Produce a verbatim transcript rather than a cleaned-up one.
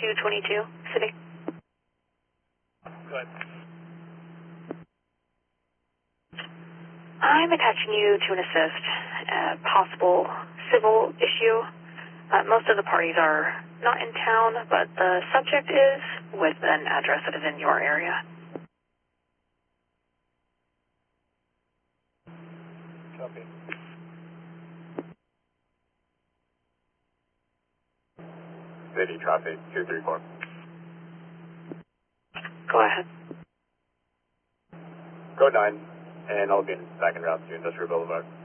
two twenty-two, City. Go ahead. I'm attaching you to an assist, a possible civil issue. Uh, most of the parties are not in town, but the subject is with an address that is in your area. Copy. City traffic two three four. Go ahead. Code nine, and I'll be back in route to Industrial Boulevard.